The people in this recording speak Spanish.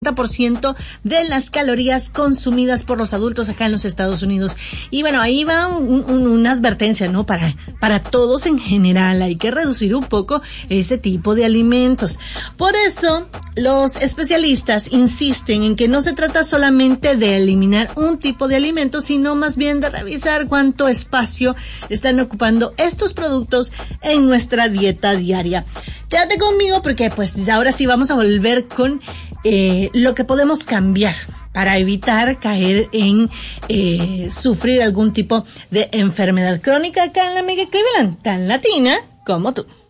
40% de las calorías consumidas por los adultos acá en los Estados Unidos. Y bueno, ahí va una advertencia, ¿no? Para todos en general, hay que reducir un poco ese tipo de alimentos. Por eso, los especialistas insisten en que no se trata solamente de eliminar un tipo de alimento, sino más bien de revisar cuánto espacio están ocupando estos productos en nuestra dieta diaria. Quédate conmigo porque pues ahora sí vamos a volver con lo que podemos cambiar para evitar caer en sufrir algún tipo de enfermedad crónica acá en la amiga Cleveland, tan latina como tú.